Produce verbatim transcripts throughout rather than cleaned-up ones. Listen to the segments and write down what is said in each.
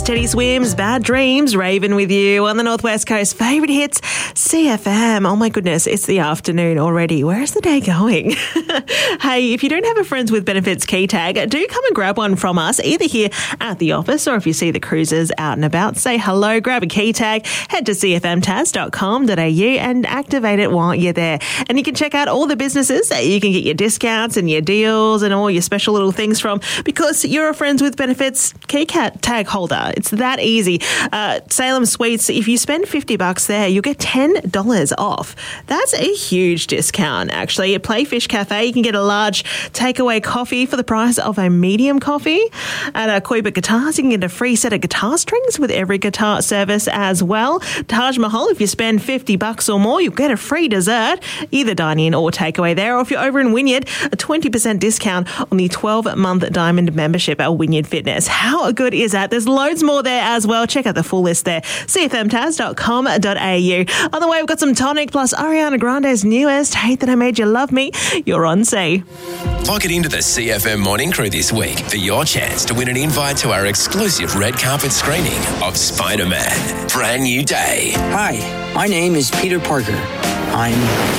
Taz, Teddy Swims, Bad Dreams, Raven with you on the Northwest Coast. Favourite hits, C F M. Oh my goodness, it's the afternoon already. Where's the day going? Hey, if you don't have a Friends with Benefits key tag, do come and grab one from us, either here at the office or if you see the cruisers out and about, say hello, grab a key tag, head to c f m taz dot com dot a u and activate it while you're there. And you can check out all the businesses that you can get your discounts and your deals and all your special little things from, because you're a Friends with Benefits key tag holder. It's that easy. Uh, Salem Sweets, if you spend fifty bucks there, you'll get ten dollars off. That's a huge discount, actually. At Playfish Cafe, you can get a large takeaway coffee for the price of a medium coffee. At uh, Koiba Guitars, you can get a free set of guitar strings with every guitar service as well. Taj Mahal, if you spend fifty bucks or more, you'll get a free dessert, either dine-in or takeaway there. Or if you're over in Wynyard, a twenty percent discount on the twelve-month Diamond membership at Wynyard Fitness. How good is that? There's loads more there as well. Check out the full list there, c f m taz dot com dot a u. On the way, we've got some Tonic plus Ariana Grande's newest, Hate That I Made You Love Me. You're on C. Log it into the C F M Morning Crew this week for your chance to win an invite to our exclusive red carpet screening of Spider-Man, Brand New Day. Hi, my name is Peter Parker. I'm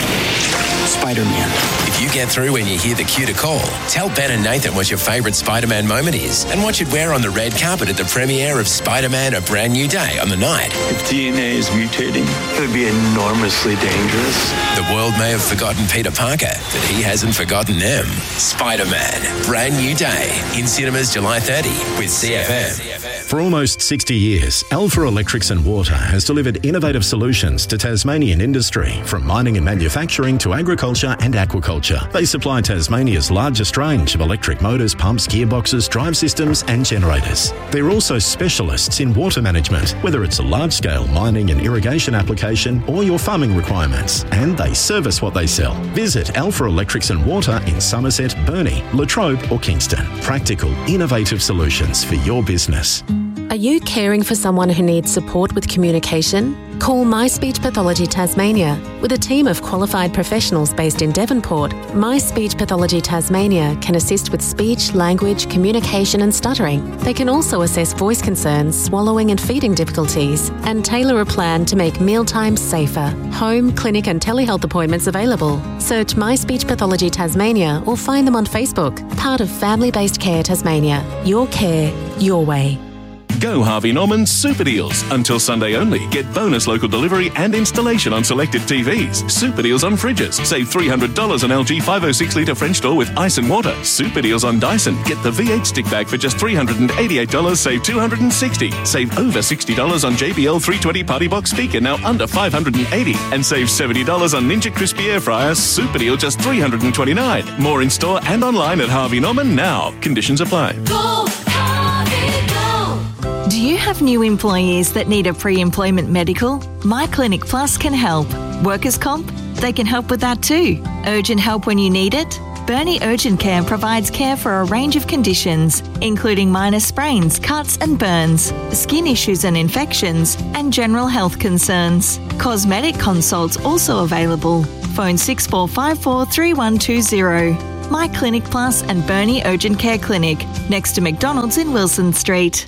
Spider-Man. If you get through when you hear the cue to call, tell Ben and Nathan what your favourite Spider-Man moment is and what you'd wear on the red carpet at the premiere of Spider-Man, A Brand New Day on the night. If D N A is mutating, it would be enormously dangerous. The world may have forgotten Peter Parker, but he hasn't forgotten them. Spider-Man, Brand New Day, in cinemas July thirtieth with C F M. For almost sixty years, Alpha Electrics and Water has delivered innovative solutions to Tasmanian industry, from mining and manufacturing to agriculture and aquaculture. They supply Tasmania's largest range of electric motors, pumps, gearboxes, drive systems and generators. They're also specialists in water management, whether it's a large-scale mining and irrigation application or your farming requirements, and they service what they sell. Visit Alpha Electrics and Water in Somerset, Burnie, Latrobe or Kingston. Practical, innovative solutions for your business. Are you caring for someone who needs support with communication? Call My Speech Pathology Tasmania. With a team of qualified professionals based in Devonport, My Speech Pathology Tasmania can assist with speech, language, communication and stuttering. They can also assess voice concerns, swallowing and feeding difficulties, and tailor a plan to make mealtimes safer. Home, clinic and telehealth appointments available. Search My Speech Pathology Tasmania or find them on Facebook. Part of Family-Based Care Tasmania. Your care, your way. Go Harvey Norman's Super Deals. Until Sunday only. Get bonus local delivery and installation on selected T Vs. Super Deals on fridges. Save three hundred dollars on L G five oh six litre French door with ice and water. Super Deals on Dyson. Get the V eight stick bag for just three hundred eighty-eight dollars. Save two hundred sixty dollars. Save over sixty dollars on J B L three twenty Party Box speaker, now under five hundred eighty dollars. And save seventy dollars on Ninja Crispy Air Fryer. Super Deal just three hundred twenty-nine dollars. More in store and online at Harvey Norman now. Conditions apply. Go Harvey, go! Do you have new employees that need a pre-employment medical? My Clinic Plus can help. Workers' comp? They can help with that too. Urgent help when you need it? Burnie Urgent Care provides care for a range of conditions, including minor sprains, cuts and burns, skin issues and infections, and general health concerns. Cosmetic consults also available. Phone six four five four, three one two zero. My Clinic Plus and Burnie Urgent Care Clinic, next to McDonald's in Wilson Street.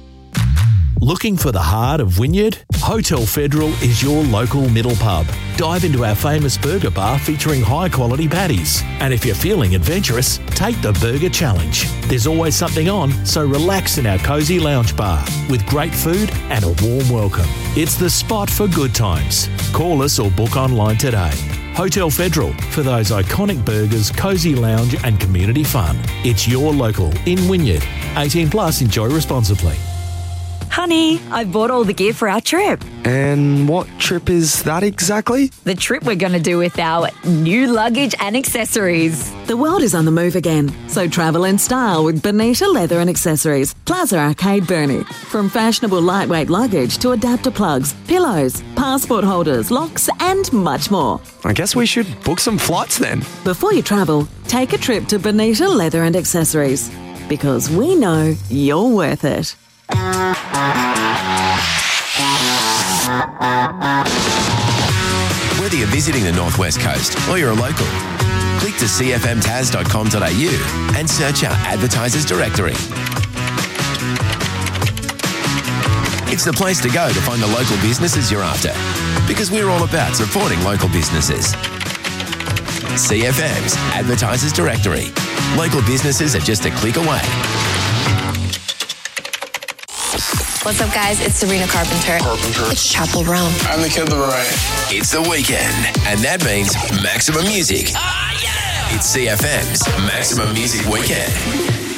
Looking for the heart of Wynyard? Hotel Federal is your local middle pub. Dive into our famous burger bar featuring high-quality patties. And if you're feeling adventurous, take the Burger Challenge. There's always something on, so relax in our cosy lounge bar with great food and a warm welcome. It's the spot for good times. Call us or book online today. Hotel Federal, for those iconic burgers, cosy lounge and community fun. It's your local in Wynyard. eighteen plus, enjoy responsibly. Honey, I bought all the gear for our trip. And what trip is that exactly? The trip we're going to do with our new luggage and accessories. The world is on the move again, so travel in style with Bonita Leather and Accessories, Plaza Arcade Burnie. From fashionable lightweight luggage to adapter plugs, pillows, passport holders, locks and much more. I guess we should book some flights then. Before you travel, take a trip to Bonita Leather and Accessories, because we know you're worth it. Whether you're visiting the Northwest Coast or you're a local, click to c f m taz dot com dot a u and search our advertisers directory. It's the place to go to find the local businesses you're after, because we're all about supporting local businesses. C F M's Advertisers Directory. Local businesses are just a click away. What's up, guys? It's Sabrina Carpenter. Carpenter. It's Chapel Roan. I'm the Kid Laroi. It's the weekend, and that means maximum music. Ah, yeah! It's C F M's Maximum Music Weekend.